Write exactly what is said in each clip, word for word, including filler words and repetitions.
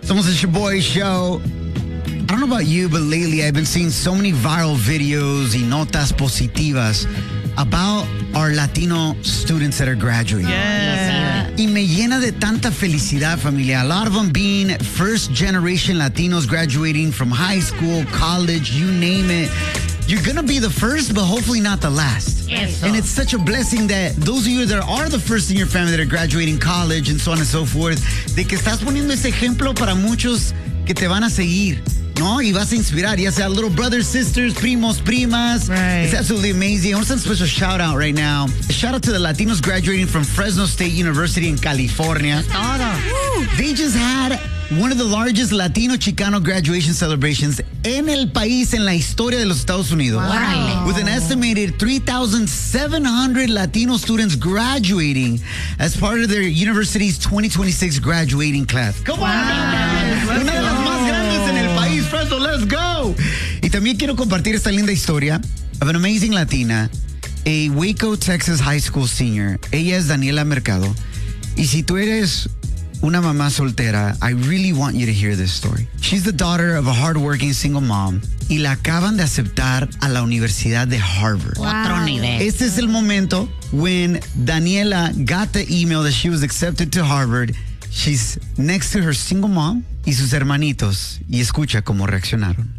Somos el Shaboy Show. I don't know about you, but lately I've been seeing so many viral videos y notas positivas about our Latino students that are graduating. Yeah. Y me llena de tanta felicidad, familia. A lot of them being first generation Latinos graduating from high school, college, you name it. You're going to be the first, but hopefully not the last. Eso. And it's such a blessing that those of you that are the first in your family that are graduating college and so on and so forth, de que estás poniendo ese ejemplo para muchos que te van a seguir. No, y vas a inspirar, ya sea little brothers, sisters, primos, primas. Right. It's absolutely amazing. I want to send a special shout out right now. A shout out to the Latinos graduating from Fresno State University in California. They just had one of the largest Latino Chicano graduation celebrations en el país, en la historia de los Estados Unidos. Wow. With an estimated three thousand seven hundred Latino students graduating as part of their university's twenty twenty-six graduating class. Come on, Wow. Una de las más grandes en el país, Fresno, let's go. Y también quiero compartir esta linda historia of an amazing Latina, a Waco, Texas high school senior. Ella es Daniela Mercado. Y si tú eres una mamá soltera, I really want you to hear this story. She's the daughter of a hardworking single mom y la acaban de aceptar a la Universidad de Harvard. Otro nivel. Este es el momento when Daniela got the email that she was accepted to Harvard. She's next to her single mom y sus hermanitos y escucha cómo reaccionaron.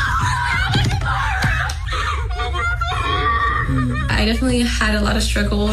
I definitely had a lot of struggle